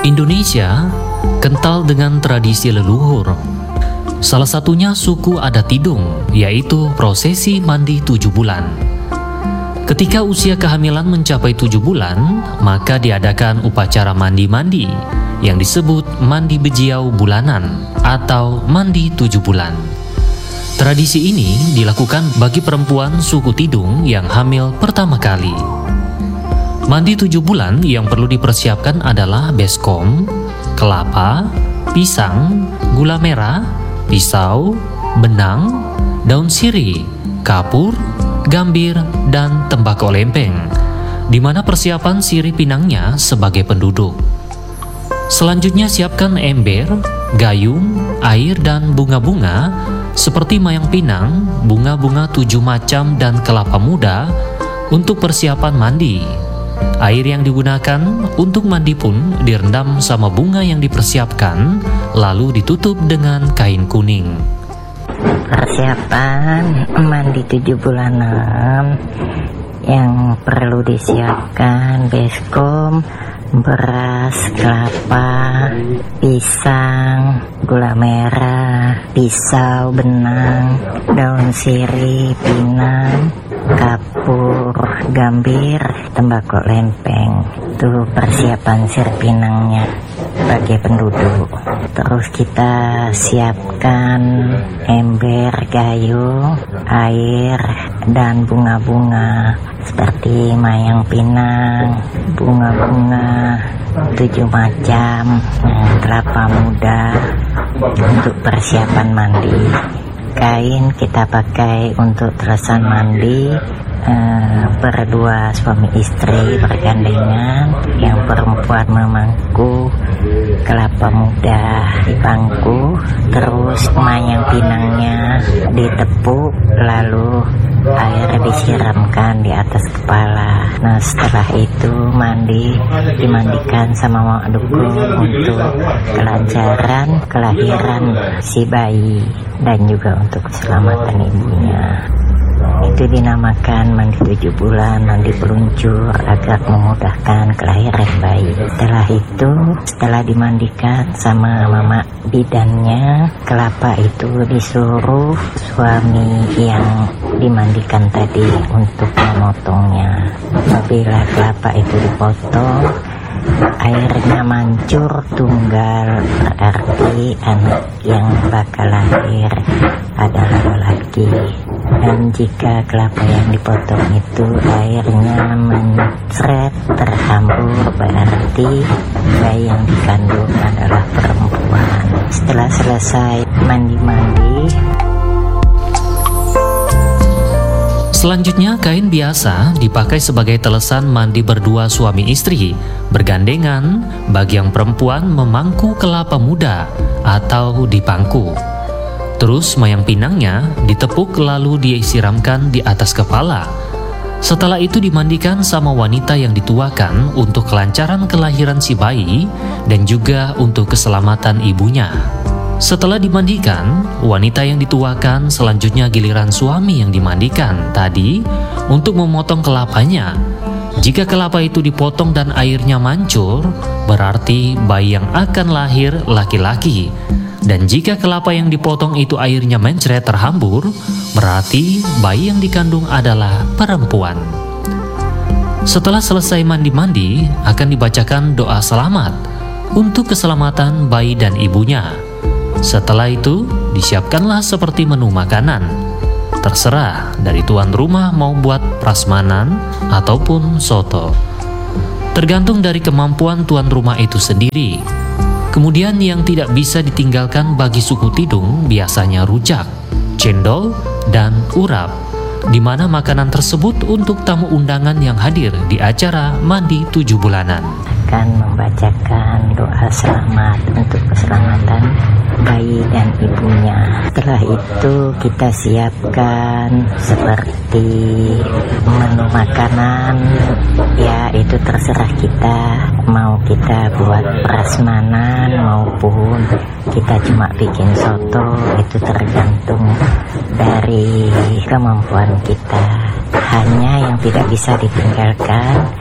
Indonesia kental dengan tradisi leluhur. Salah satunya suku adat Tidung, yaitu prosesi mandi 7 bulan. Ketika usia kehamilan mencapai 7 bulan, maka diadakan upacara mandi-mandi yang disebut mandi bejiau bulanan atau mandi 7 bulan. Tradisi ini dilakukan bagi perempuan suku Tidung yang hamil pertama kali. Mandi 7 bulan yang perlu dipersiapkan adalah baskom, kelapa, pisang, gula merah, pisau, benang, daun sirih, kapur, gambir, dan tembakau lempeng, di mana persiapan sirih pinangnya sebagai penduduk. Selanjutnya siapkan ember, gayung, air, dan bunga-bunga seperti mayang pinang, bunga-bunga 7 macam, dan kelapa muda untuk persiapan mandi. Air yang digunakan untuk mandi pun direndam sama bunga yang dipersiapkan, lalu ditutup dengan kain kuning. Persiapan mandi 7 bulanan yang perlu disiapkan: baskom, beras, kelapa, pisang, gula merah, pisau, benang, daun sirih, pinang, kapur, gambir, tembakau lempeng. Itu persiapan sir pinangnya sebagai penduduk. Terus kita siapkan ember, gayung, air, dan bunga-bunga seperti mayang pinang, bunga-bunga 7 macam, kelapa muda untuk persiapan mandi. Kain kita pakai untuk terusan mandi, berdua suami istri bergandengan, yang perempuan memangku kelapa muda di bangku, terus mayang pinangnya ditepuk, lalu air disiramkan di atas kepala. Nah, setelah itu dimandikan sama mak dukun untuk kelancaran kelahiran si bayi dan juga untuk keselamatan ibunya. Itu dinamakan mandi 7 bulan, mandi peluncur, agar memudahkan kelahiran bayi. Setelah itu, setelah dimandikan sama mama bidannya, kelapa itu disuruh suami yang dimandikan tadi untuk memotongnya. Apabila kelapa itu dipotong, airnya mancur tunggal, berarti anak yang bakal lahir adalah lelaki. Dan jika kelapa yang dipotong itu airnya mencret terhambur, berarti bayi yang dikandung adalah perempuan. Setelah selesai mandi-mandi, selanjutnya kain biasa dipakai sebagai telesan mandi berdua suami istri, bergandengan bagi yang perempuan memangku kelapa muda atau dipangku. Terus mayang pinangnya ditepuk lalu disiramkan di atas kepala. Setelah itu dimandikan sama wanita yang dituakan untuk kelancaran kelahiran si bayi dan juga untuk keselamatan ibunya. Setelah dimandikan, wanita yang dituakan selanjutnya giliran suami yang dimandikan tadi untuk memotong kelapanya. Jika kelapa itu dipotong dan airnya mancur, berarti bayi yang akan lahir laki-laki. Dan jika kelapa yang dipotong itu airnya mencret terhambur, berarti bayi yang dikandung adalah perempuan. Setelah selesai mandi-mandi, akan dibacakan doa selamat untuk keselamatan bayi dan ibunya. Setelah itu, disiapkanlah seperti menu makanan. Terserah dari tuan rumah mau buat prasmanan ataupun soto. Tergantung dari kemampuan tuan rumah itu sendiri. Kemudian yang tidak bisa ditinggalkan bagi suku Tidung biasanya rujak, cendol, dan urap, di mana makanan tersebut untuk tamu undangan yang hadir di acara mandi 7 bulanan. Akan membacakan doa selamat untuk keselamatan bayi dan ibunya. Setelah itu kita siapkan seperti menu makanan, ya itu terserah kita, mau kita buat prasmanan maupun kita cuma bikin soto, itu tergantung dari kemampuan kita. Hanya yang tidak bisa ditinggalkan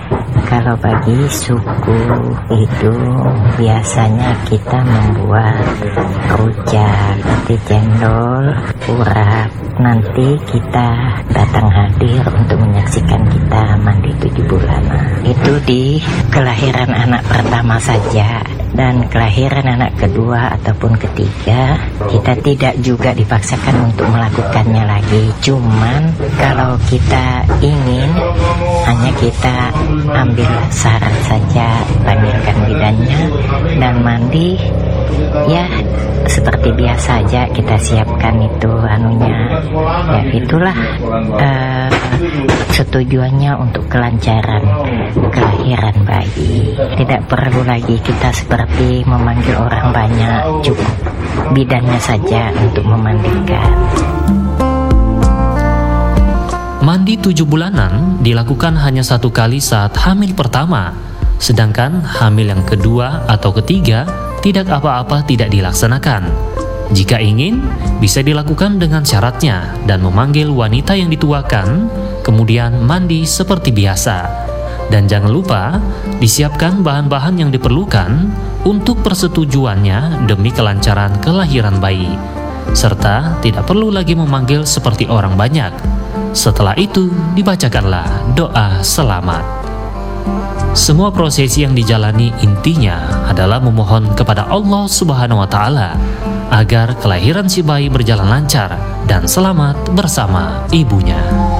Kalau bagi suku itu biasanya kita membuat rujak, roti cendol, urap. Nanti kita datang hadir untuk menyaksikan kita mandi 7 bulanan. Itu di kelahiran anak pertama saja. Dan kelahiran anak kedua ataupun ketiga, kita tidak juga dipaksakan untuk melakukannya lagi. Cuman kalau kita ingin, hanya kita ambil syarat saja, panggilkan bidannya dan mandi. Ya seperti biasa aja kita siapkan itu anunya. Ya itulah setujuannya untuk kelancaran kelahiran bayi. Tidak perlu lagi kita seperti memanggil orang banyak, cukup bidannya saja untuk memandikan. Mandi 7 bulanan dilakukan hanya 1 kali saat hamil pertama, sedangkan hamil yang kedua atau ketiga tidak apa-apa tidak dilaksanakan. Jika ingin, bisa dilakukan dengan syaratnya dan memanggil wanita yang dituakan, kemudian mandi seperti biasa. Dan jangan lupa, disiapkan bahan-bahan yang diperlukan untuk persetujuannya demi kelancaran kelahiran bayi. Serta tidak perlu lagi memanggil seperti orang banyak. Setelah itu, dibacakanlah doa selamat. Semua prosesi yang dijalani intinya adalah memohon kepada Allah Subhanahu wa Ta'ala agar kelahiran si bayi berjalan lancar dan selamat bersama ibunya.